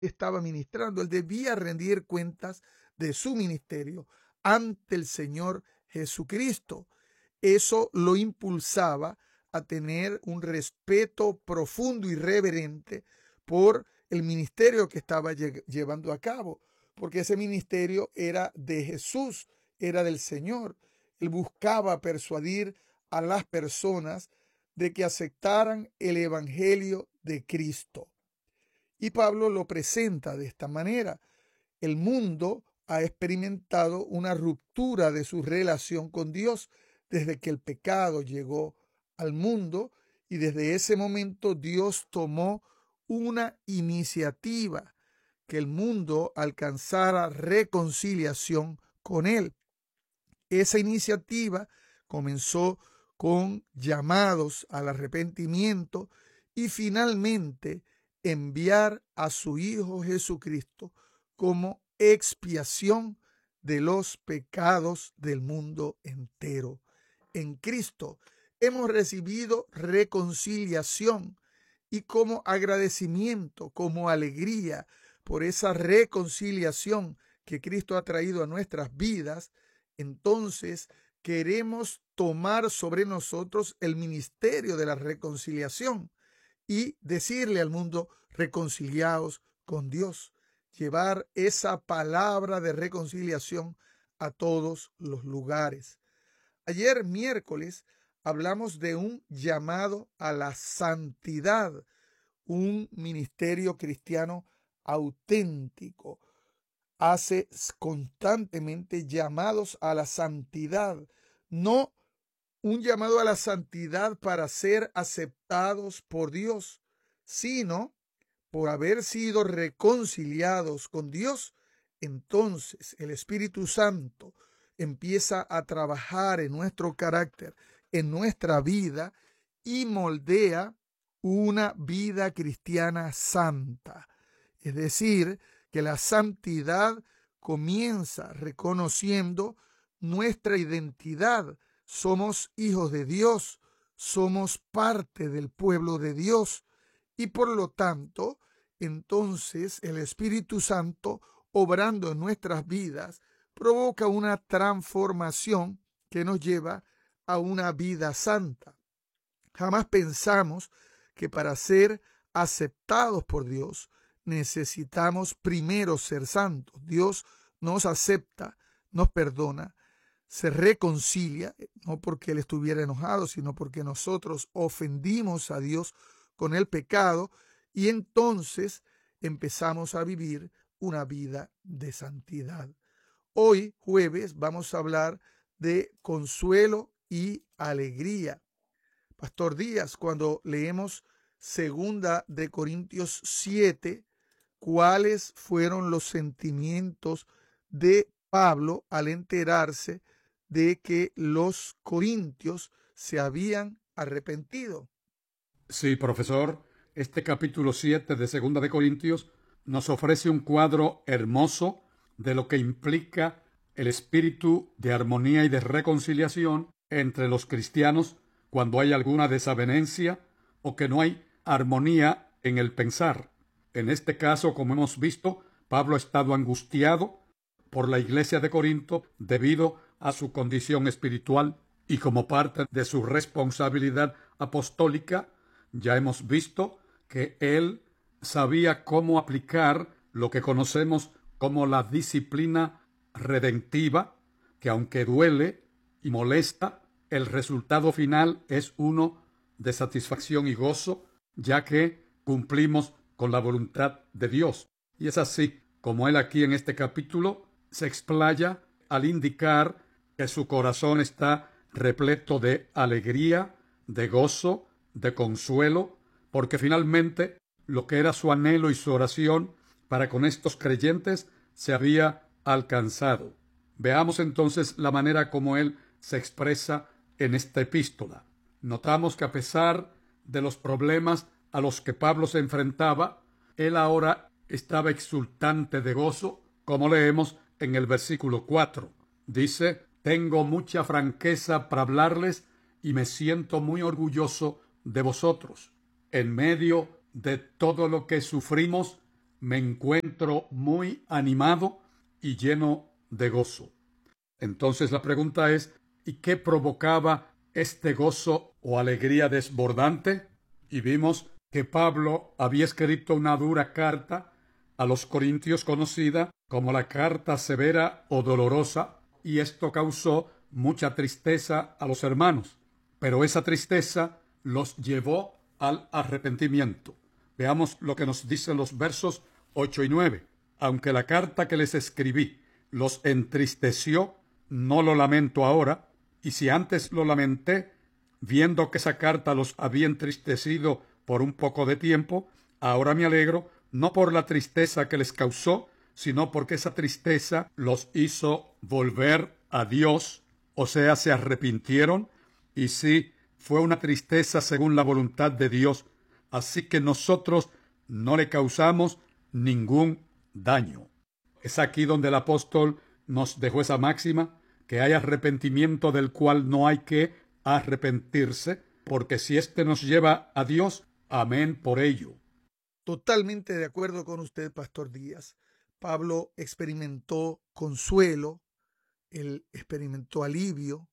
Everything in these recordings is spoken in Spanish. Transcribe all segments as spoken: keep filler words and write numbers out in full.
estaba ministrando. Él debía rendir cuentas de su ministerio ante el Señor Jesucristo. Eso lo impulsaba a tener un respeto profundo y reverente por el ministerio que estaba lle- llevando a cabo, porque ese ministerio era de Jesús, era del Señor. Él buscaba persuadir a las personas de que aceptaran el evangelio de Cristo. Y Pablo lo presenta de esta manera. El mundo ha experimentado una ruptura de su relación con Dios desde que el pecado llegó al mundo, y desde ese momento Dios tomó una iniciativa, que el mundo alcanzara reconciliación con él. Esa iniciativa comenzó con llamados al arrepentimiento y finalmente enviar a su Hijo Jesucristo como expiación de los pecados del mundo entero. En Cristo hemos recibido reconciliación, y como agradecimiento, como alegría por esa reconciliación que Cristo ha traído a nuestras vidas, entonces queremos tomar sobre nosotros el ministerio de la reconciliación y decirle al mundo: reconciliaos con Dios. Llevar esa palabra de reconciliación a todos los lugares. Ayer miércoles hablamos de un llamado a la santidad, un ministerio cristiano auténtico. Hace constantemente llamados a la santidad, no un llamado a la santidad para ser aceptados por Dios, sino por haber sido reconciliados con Dios. Entonces el Espíritu Santo empieza a trabajar en nuestro carácter, en nuestra vida, y moldea una vida cristiana santa. Es decir, que la santidad comienza reconociendo nuestra identidad. Somos hijos de Dios, somos parte del pueblo de Dios, y por lo tanto, entonces el Espíritu Santo, obrando en nuestras vidas, provoca una transformación que nos lleva a una vida santa. Jamás pensamos que para ser aceptados por Dios necesitamos primero ser santos. Dios nos acepta, nos perdona, se reconcilia, no porque Él estuviera enojado, sino porque nosotros ofendimos a Dios con el pecado, y entonces empezamos a vivir una vida de santidad. Hoy, jueves, vamos a hablar de consuelo y alegría. Pastor Díaz, cuando leemos segunda de Corintios siete, ¿cuáles fueron los sentimientos de Pablo al enterarse de que los corintios se habían arrepentido? Sí, profesor, este capítulo siete de Segunda de Corintios nos ofrece un cuadro hermoso de lo que implica el espíritu de armonía y de reconciliación entre los cristianos cuando hay alguna desavenencia o que no hay armonía en el pensar. En este caso, como hemos visto, Pablo ha estado angustiado por la iglesia de Corinto debido a su condición espiritual, y como parte de su responsabilidad apostólica, ya hemos visto que él sabía cómo aplicar lo que conocemos como la disciplina redentiva, que aunque duele y molesta, el resultado final es uno de satisfacción y gozo, ya que cumplimos con la voluntad de Dios. Y es así como él aquí en este capítulo se explaya al indicar que su corazón está repleto de alegría, de gozo, de consuelo, porque finalmente lo que era su anhelo y su oración para con estos creyentes se había alcanzado. Veamos entonces la manera como él se expresa en esta epístola. Notamos que a pesar de los problemas a los que Pablo se enfrentaba, él ahora estaba exultante de gozo, como leemos en el versículo cuatro. Dice: tengo mucha franqueza para hablarles y me siento muy orgulloso de vosotros. En medio de todo lo que sufrimos, me encuentro muy animado y lleno de gozo. Entonces la pregunta es, ¿y qué provocaba este gozo o alegría desbordante? Y vimos que Pablo había escrito una dura carta a los corintios conocida como la carta severa o dolorosa, y esto causó mucha tristeza a los hermanos. Pero esa tristeza los llevó al arrepentimiento. Veamos lo que nos dicen los versos ocho y nueve. Aunque la carta que les escribí los entristeció, no lo lamento ahora, y si antes lo lamenté, viendo que esa carta los había entristecido por un poco de tiempo, ahora me alegro, no por la tristeza que les causó, sino porque esa tristeza los hizo volver a Dios, o sea, se arrepintieron, y sí, fue una tristeza según la voluntad de Dios, así que nosotros no le causamos ningún daño. Es aquí donde el apóstol nos dejó esa máxima, que hay arrepentimiento del cual no hay que arrepentirse, porque si éste nos lleva a Dios, amén por ello. Totalmente de acuerdo con usted, Pastor Díaz. Pablo experimentó consuelo, él experimentó alivio,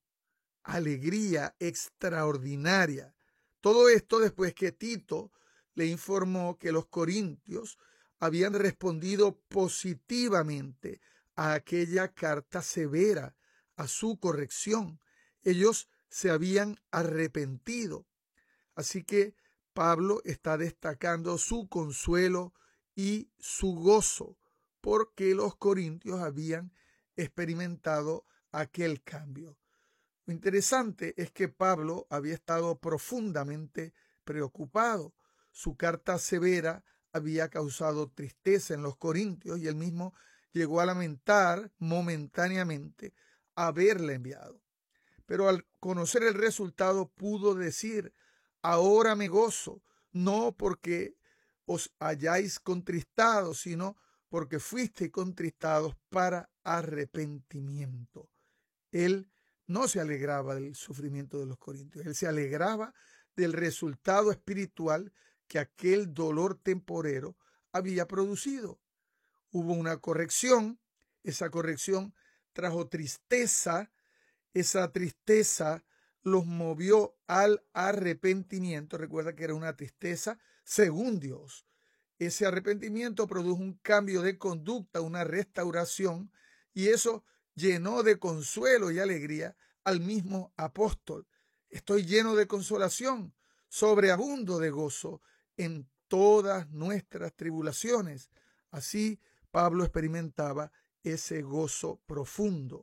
alegría extraordinaria. Todo esto después que Tito le informó que los corintios habían respondido positivamente a aquella carta severa, a su corrección. Ellos se habían arrepentido. Así que Pablo está destacando su consuelo y su gozo porque los corintios habían experimentado aquel cambio. Lo interesante es que Pablo había estado profundamente preocupado. Su carta severa había causado tristeza en los corintios y él mismo llegó a lamentar momentáneamente haberla enviado. Pero al conocer el resultado pudo decir: ahora me gozo, no porque os hayáis contristado, sino porque fuisteis contristados para arrepentimiento. Él no se alegraba del sufrimiento de los corintios, él se alegraba del resultado espiritual que aquel dolor temporero había producido. Hubo una corrección, esa corrección trajo tristeza, esa tristeza los movió al arrepentimiento. Recuerda que era una tristeza según Dios. Ese arrepentimiento produjo un cambio de conducta, una restauración, y eso llenó de consuelo y alegría al mismo apóstol. Estoy lleno de consolación, sobreabundo de gozo en todas nuestras tribulaciones. Así Pablo experimentaba ese gozo profundo.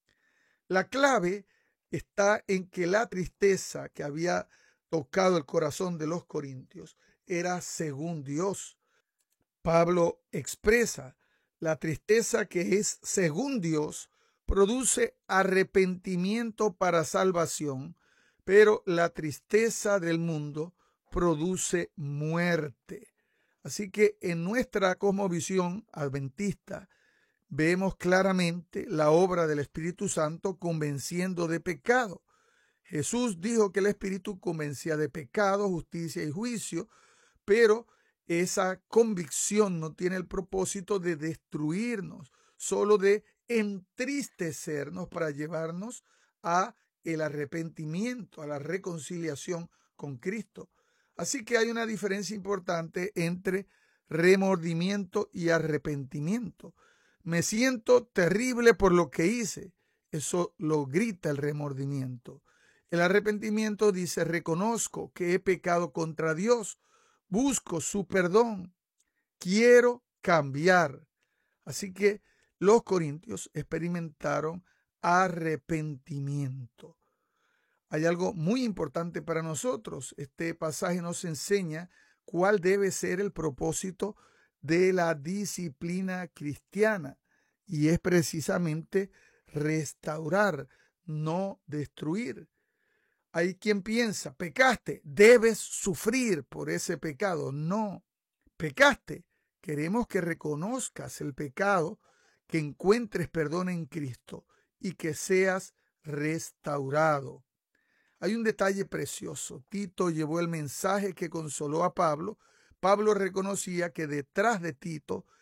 La clave está en que la tristeza que había tocado el corazón de los corintios era según Dios. Pablo expresa: la tristeza que es según Dios produce arrepentimiento para salvación, pero la tristeza del mundo produce muerte. Así que en nuestra cosmovisión adventista vemos claramente la obra del Espíritu Santo convenciendo de pecado. Jesús dijo que el Espíritu convencía de pecado, justicia y juicio, pero esa convicción no tiene el propósito de destruirnos, solo de entristecernos para llevarnos a el arrepentimiento, a la reconciliación con Cristo. Así que hay una diferencia importante entre remordimiento y arrepentimiento. Me siento terrible por lo que hice. Eso lo grita el remordimiento. El arrepentimiento dice: reconozco que he pecado contra Dios, busco su perdón, quiero cambiar. Así que los corintios experimentaron arrepentimiento. Hay algo muy importante para nosotros. Este pasaje nos enseña cuál debe ser el propósito de la disciplina cristiana, y es precisamente restaurar, no destruir. Hay quien piensa: pecaste, debes sufrir por ese pecado. No, pecaste, queremos que reconozcas el pecado, que encuentres perdón en Cristo y que seas restaurado. Hay un detalle precioso. Tito llevó el mensaje que consoló a Pablo Pablo reconocía que detrás de Tito